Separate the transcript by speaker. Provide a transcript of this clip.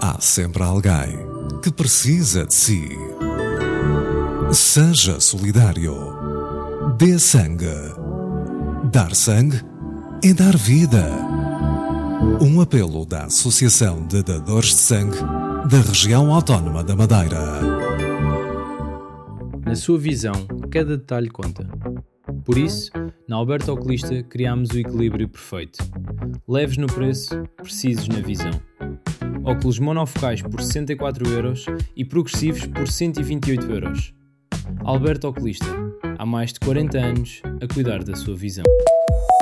Speaker 1: Há sempre alguém que precisa de si. Seja solidário. Dê sangue. Dar sangue é dar vida. Um apelo da Associação de Dadores de Sangue da Região Autónoma da Madeira.
Speaker 2: Na sua visão, cada detalhe conta. Por isso, na Alberto Oculista criámos o equilíbrio perfeito. Leves no preço, precisos na visão. Óculos monofocais por 64€ e progressivos por 128€. Alberto Oculista, há mais de 40 anos a cuidar da sua visão.